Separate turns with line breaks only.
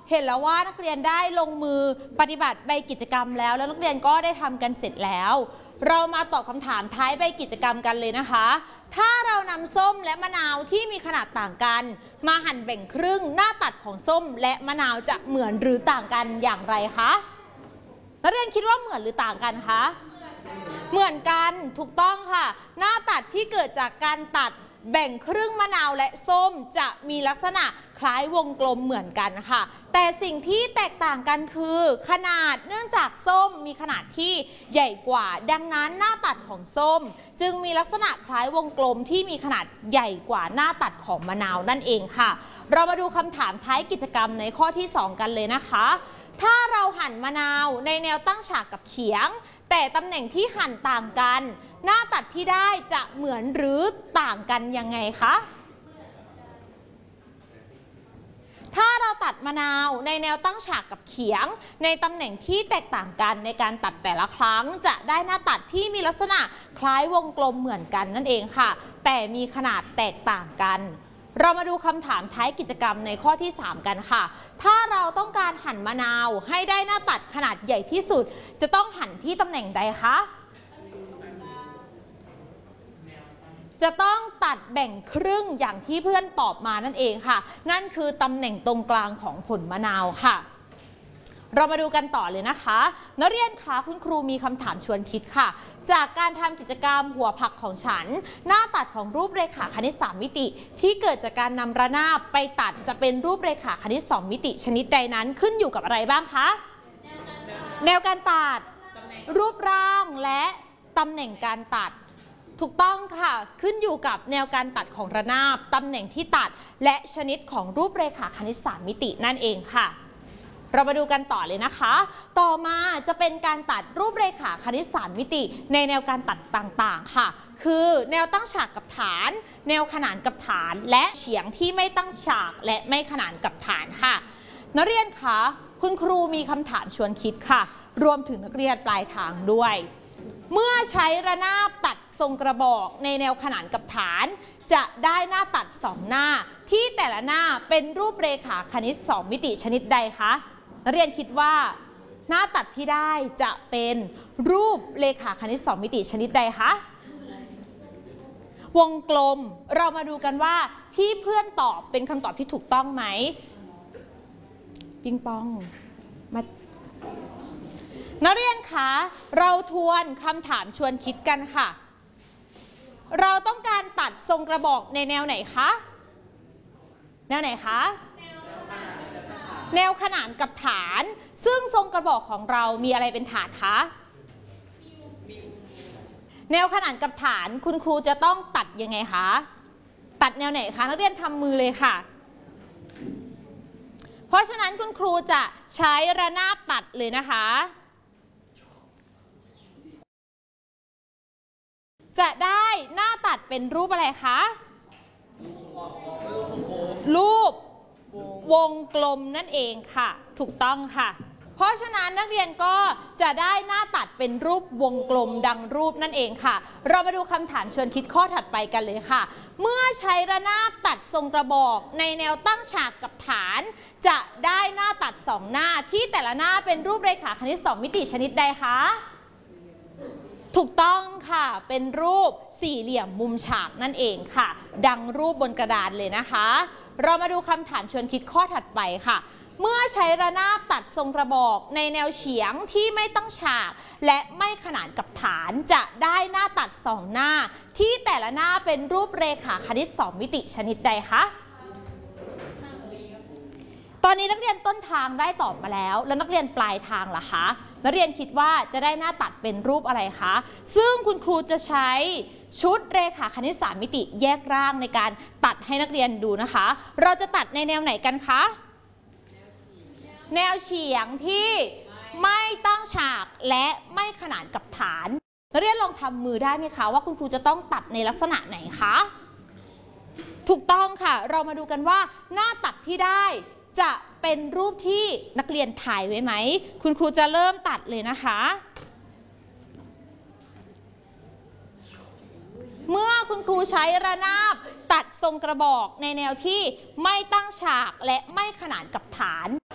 เห็นแล้วว่านักเรียนได้ลงมือปฏิบัติใบกิจกรรมแล้วนักเรียนก็ได้ทำกันเสร็จแล้วเรามาตอบคำถามท้ายใบกิจกรรมกันเลยนะคะถ้าเรานำส้มและมะนาวที่มีขนาดต่างกันมาหั่นแบ่งครึ่งหน้าตัดของส้มและมะนาวจะเหมือนหรือต่างกันอย่างไรคะนักเรียนคิดว่าเหมือนหรือต่างกันคะเหมือนกันถูกต้องค่ะหน้าตัดที่เกิดจากการตัดแบ่งครึ่งมะนาวและส้มจะมีลักษณะคล้ายวงกลมเหมือนกันค่ะแต่สิ่งที่แตกต่างกันคือขนาดเนื่องจากส้มมีขนาดที่ใหญ่กว่าดังนั้นหน้าตัดของส้มจึงมีลักษณะคล้ายวงกลมที่มีขนาดใหญ่กว่าหน้าตัดของมะนาวนั่นเองค่ะเรามาดูคำถามท้ายกิจกรรมในข้อที่2กันเลยนะคะถ้าเราหั่นมะนาวในแนวตั้งฉากกับเขียงแต่ตำแหน่งที่หั่นต่างกันหน้าตัดที่ได้จะเหมือนหรือต่างกันยังไงคะถ้าเราตัดมะนาวในแนวตั้งฉากกับเขียงในตำแหน่งที่แตกต่างกันในการตัดแต่ละครั้งจะได้หน้าตัดที่มีลักษณะคล้ายวงกลมเหมือนกันนั่นเองค่ะแต่มีขนาดแตกต่างกันเรามาดูคำถามท้ายกิจกรรมในข้อที่3กันค่ะถ้าเราต้องการหั่นมะนาวให้ได้หน้าตัดขนาดใหญ่ที่สุดจะต้องหั่นที่ตำแหน่งใดคะจะต้องตัดแบ่งครึ่งอย่างที่เพื่อนตอบมานั่นเองค่ะนั่นคือตำแหน่งตรงกลางของผลมะนาวค่ะเรามาดูกันต่อเลยนะคะนักเรียนคะคุณครูมีคำถามชวนคิดค่ะจากการทำกิจกรรมหัวผักของฉันหน้าตัดของรูปเรขาคณิต3มิติที่เกิดจากการนำระนาบไปตัดจะเป็นรูปเรขาคณิต2มิติชนิดใดนั้นขึ้นอยู่กับอะไรบ้างคะแนวการตัดรูปร่างและตำแหน่งการตัดถูกต้องค่ะขึ้นอยู่กับแนวการตัดของระนาบตำแหน่งที่ตัดและชนิดของรูปเรขาคณิต3มิตินั่นเองค่ะเรามาดูกันต่อเลยนะคะต่อมาจะเป็นการตัดรูปเรขาคณิต3มิติในแนวการตัดต่างๆค่ะคือแนวตั้งฉากกับฐานแนวขนานกับฐานและเฉียงที่ไม่ตั้งฉากและไม่ขนานกับฐานค่ะนักเรียนคะคุณครูมีคำถามชวนคิดค่ะรวมถึงนักเรียนปลายทางด้วยเมื่อใช้ระนาบตัดทรงกระบอกในแนวขนานกับฐานจะได้หน้าตัด2หน้าที่แต่ละหน้าเป็นรูปเรขาคณิต2มิติชนิดใดคะนักเรียนคิดว่าหน้าตัดที่ได้จะเป็นรูปเรขาคณิต2มิติชนิดใดคะวงกลมเรามาดูกันว่าที่เพื่อนตอบเป็นคำตอบที่ถูกต้องไหมปิงปองมานักเรียนคะเราทวนคำถามชวนคิดกันค่ะเราต้องการตัดทรงกระบอกในแนวไหนคะแนวไหนคะแนวขนานกับฐานซึ่งทรงกระบอกของเรามีอะไรเป็นฐานคะแนวขนานกับฐานคุณครูจะต้องตัดยังไงคะตัดแนวไหนคะนักเรียนทำมือเลยค่ะเพราะฉะนั้นคุณครูจะใช้ระนาบตัดเลยนะคะจะได้หน้าตัดเป็นรูปอะไรคะรูปวงกลมนั่นเองค่ะถูกต้องค่ะเพราะฉะนั้นนักเรียนก็จะได้หน้าตัดเป็นรูปวงกลมดังรูปนั่นเองค่ะเรามาดูคำถามชวนคิดข้อถัดไปกันเลยค่ะเมื่อใช้ระนาบตัดทรงกระบอกในแนวตั้งฉากกับฐานจะได้หน้าตัด2หน้าที่แต่ละหน้าเป็นรูปเรขาคณิต2มิติชนิดใดคะถูกต้องค่ะเป็นรูปสี่เหลี่ยมมุมฉากนั่นเองค่ะดังรูปบนกระดานเลยนะคะเรามาดูคำถามชวนคิดข้อถัดไปค่ะเมื่อใช้ระนาบตัดทรงกระบอกในแนวเฉียงที่ไม่ตั้งฉากและไม่ขนานกับฐานจะได้หน้าตัด2หน้าที่แต่ละหน้าเป็นรูปเรขาคณิต2มิติชนิดใดคะตอนนี้นักเรียนต้นทางได้ตอบมาแล้วนักเรียนปลายทางล่ะคะนักเรียนคิดว่าจะได้หน้าตัดเป็นรูปอะไรคะซึ่งคุณครูจะใช้ชุดเรขาคณิต3มิติแยกร่างในการตัดให้นักเรียนดูนะคะเราจะตัดในแนวไหนกันคะแนวเฉียงที่ไม่ตั้งฉากและไม่ขนานกับฐานนักเรียนลองทำมือได้ไหมคะว่าคุณครูจะต้องตัดในลักษณะไหนคะถูกต้องค่ะเรามาดูกันว่าหน้าตัดที่ได้จะเป็นรูปที่นักเรียนถ่ายไว้ไหมคุณครูจะเริ่มตัดเลยนะคะเมื่อคุณครูใช้ระนาบตัดทรงกระบอกในแนวที่ไม่ตั้งฉากและไม่ขนานกับฐาน